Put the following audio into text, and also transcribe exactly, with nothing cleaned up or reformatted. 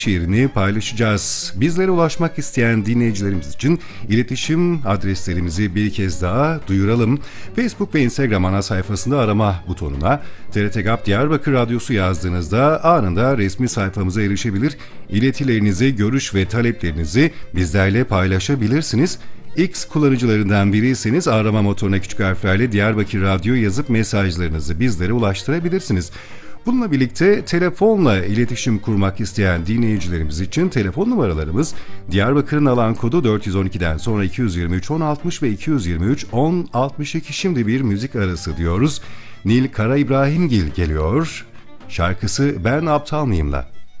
şiirini paylaşacağız. Bizlere ulaşmak isteyen dinleyicilerimiz için iletişim adreslerimizi bir kez daha duyuralım. Facebook ve Instagram ana sayfasında arama butonuna T R T GAP Diyarbakır Radyosu yazdığınızda anında resmi sayfamıza erişebilir. İletilerinizi, görüş ve taleplerinizi bizlerle paylaşabilirsiniz. X kullanıcılarından biriyseniz arama motoruna küçük harflerle Diyarbakır Radyo yazıp mesajlarınızı bizlere ulaştırabilirsiniz. Bununla birlikte telefonla iletişim kurmak isteyen dinleyicilerimiz için telefon numaralarımız Diyarbakır'ın alan kodu dört yüz on ikiden sonra iki yüz yirmi üç on altmış ve iki yüz yirmi üç on altmış iki. Şimdi bir müzik arası diyoruz. Nil Kara İbrahimgil geliyor. Şarkısı Ben Aptal Mıyım'la.